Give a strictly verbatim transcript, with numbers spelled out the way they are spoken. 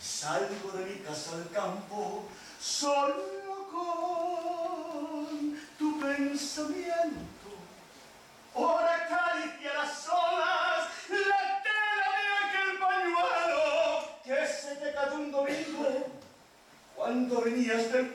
Salgo de mi casa al campo, solo con tu pensamiento. Ora acaricia las olas, la tela de aquel pañuelo que se te cayó un domingo cuando venías del